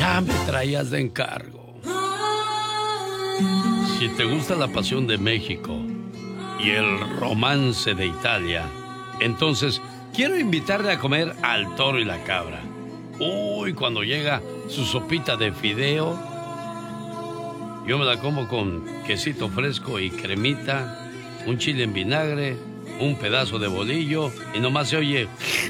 ya me traías de encargo. Si te gusta la pasión de México y el romance de Italia, entonces quiero invitarle a comer al Toro y la Cabra. Uy, cuando llega su sopita de fideo, yo me la como con quesito fresco y cremita, un chile en vinagre, un pedazo de bolillo y nomás se oye...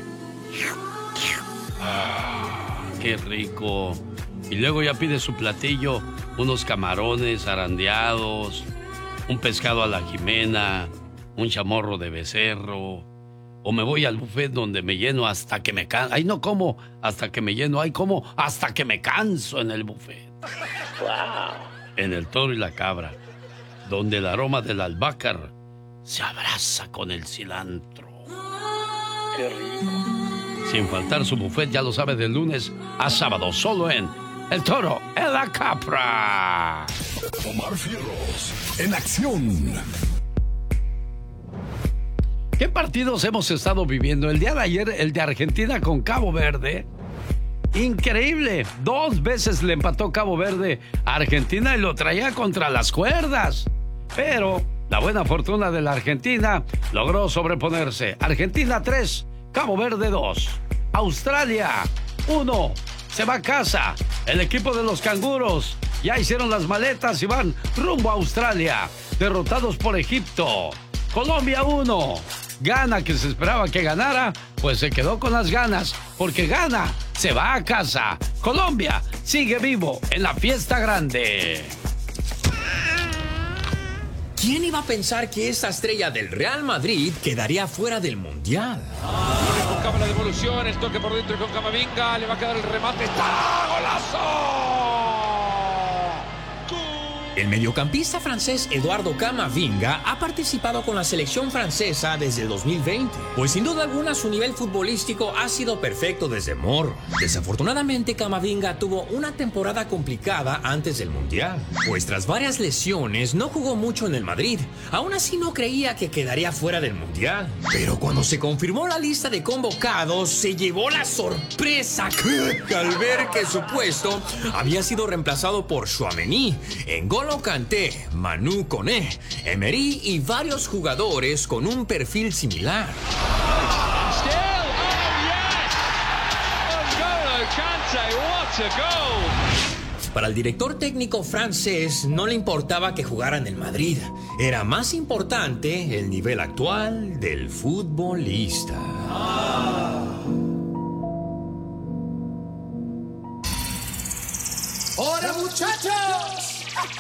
¡Qué rico! Y luego ya pide su platillo, unos camarones arandeados, un pescado a la jimena, un chamorro de becerro. O me voy al buffet donde me lleno hasta que me canso. Ahí no como hasta que me lleno, ahí como hasta que me canso en el buffet. Wow. En el Toro y la Cabra, donde el aroma del albácar se abraza con el cilantro. Qué rico. Sin faltar su buffet, ya lo sabe, de lunes a sábado, solo en El Toro y la Cabra. Omar Fierros, en acción. ¿Qué partidos hemos estado viviendo? El día de ayer, el de Argentina con Cabo Verde. Increíble. 2 veces le empató Cabo Verde a Argentina y lo traía contra las cuerdas. Pero la buena fortuna de la Argentina logró sobreponerse. Argentina 3, Cabo Verde 2. Australia 1. Se va a casa. El equipo de los canguros ya hicieron las maletas y van rumbo a Australia. Derrotados por Egipto. Colombia 1. Ghana, que se esperaba que ganara, pues se quedó con las ganas, porque Ghana se va a casa. Colombia sigue vivo en la fiesta grande. ¿Quién iba a pensar que esta estrella del Real Madrid quedaría fuera del Mundial? Buscaba la devolución, el toque por dentro con Camavinga, le va a quedar el remate. ¡Está! ¡Golazo! El mediocampista francés Eduardo Camavinga ha participado con la selección francesa desde el 2020, pues sin duda alguna su nivel futbolístico ha sido perfecto desde morro. Desafortunadamente, Camavinga tuvo una temporada complicada antes del Mundial, pues tras varias lesiones no jugó mucho en el Madrid. Aún así no creía que quedaría fuera del Mundial, pero cuando se confirmó la lista de convocados se llevó la sorpresa al ver que su puesto había sido reemplazado por Tchouaméni, N'Golo Kanté, Manu Koné, Emery y varios jugadores con un perfil similar. Para el director técnico francés no le importaba que jugara en el Madrid. Era más importante el nivel actual del futbolista. ¡Hola, muchachos!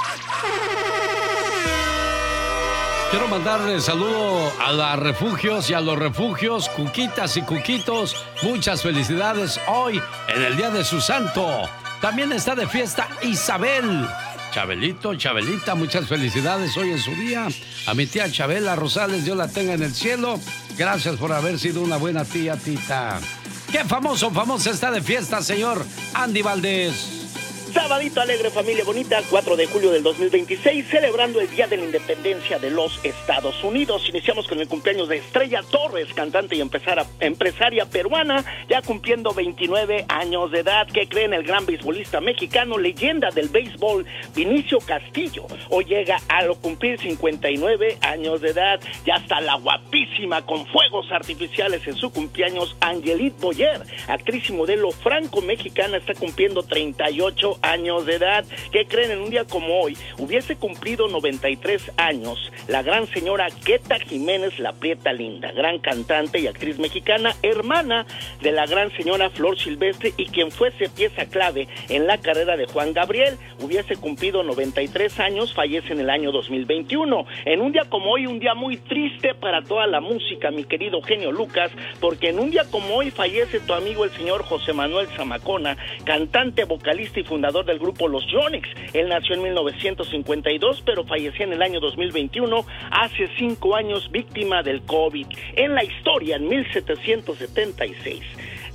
Quiero mandarle saludo a las refugios y a los refugios, cuquitas y cuquitos. Muchas felicidades hoy en el día de su santo. También está de fiesta Isabel. Chabelito, Chabelita, muchas felicidades hoy en su día. A mi tía Chabela Rosales, Dios la tenga en el cielo. Gracias por haber sido una buena tía, tita. ¿Qué famosa está de fiesta, señor Andy Valdés? Sabadito alegre, familia bonita, 4 de julio del 2026, celebrando el Día de la Independencia de los Estados Unidos. Iniciamos con el cumpleaños de Estrella Torres, cantante y empresaria peruana, ya cumpliendo 29 años de edad. ¿Qué creen? El gran beisbolista mexicano, leyenda del béisbol, Vinicio Castillo, hoy llega a cumplir 59 años de edad. Ya está la guapísima con fuegos artificiales en su cumpleaños, Angelique Boyer, actriz y modelo franco-mexicana, está cumpliendo 38 años de edad. ¿Qué creen? En un día como hoy hubiese cumplido 93 años la gran señora Queta Jiménez La Prieta Linda, gran cantante y actriz mexicana, hermana de la gran señora Flor Silvestre y quien fuese pieza clave en la carrera de Juan Gabriel. Hubiese cumplido 93 años, fallece en el año 2021. En un día como hoy, un día muy triste para toda la música, mi querido genio Lucas, porque en un día como hoy fallece tu amigo el señor José Manuel Zamacona, cantante, vocalista y fundador del grupo Los Yonix. Él nació en 1952, pero falleció en el año 2021, hace 5 años, víctima del COVID. En la historia, en 1776,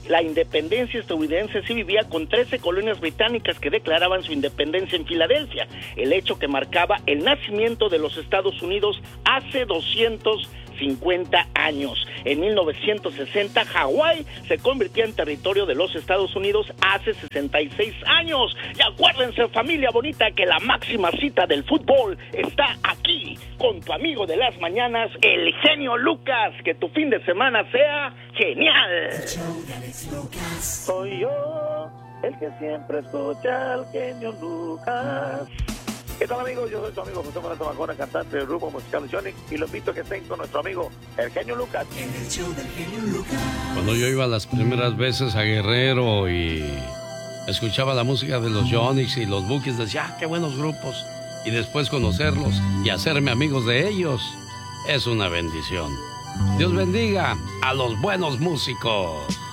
la independencia estadounidense sí vivía con 13 colonias británicas que declaraban su independencia en Filadelfia, el hecho que marcaba el nacimiento de los Estados Unidos hace 250 años. En 1960, Hawái se convirtió en territorio de los Estados Unidos hace 66 años. Y acuérdense, familia bonita, que la máxima cita del fútbol está aquí, con tu amigo de las mañanas, el genio Lucas. Que tu fin de semana sea genial. Soy yo, el que siempre escucha al genio Lucas. ¿Qué tal, amigos? Yo soy tu amigo José Manuel Zamacona, cantante del grupo musical Sonic, y los invito a que estén con nuestro amigo, el genio Lucas. En el show del genio Lucas. Cuando yo iba las primeras veces a Guerrero y escuchaba la música de los Yonix y los Bukis, decía, qué buenos grupos. Y después conocerlos y hacerme amigos de ellos es una bendición. Dios bendiga a los buenos músicos.